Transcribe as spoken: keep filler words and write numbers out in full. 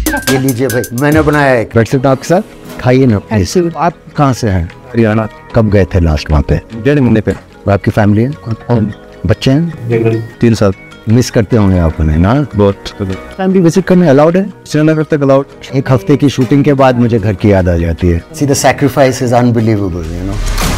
ये लीजिए भाई, मैंने बनाया है। बैठ सकते आपके साथ, खाइए ना। आप कहाँ से हैं? हरियाणा। कब गए थे लास्ट वहाँ पे? डेढ़ महीने पे। आपकी फैमिली है, बच्चे हैं? तीन साल। मिस करते होंगे आप उन्हें ना? बहुत। फैमिली विजिट करने अलाउड है? श्रीनगर तक अलाउड। एक हफ्ते की शूटिंग के बाद मुझे घर की याद आ जाती है। See the sacrifice is unbelievable, you know.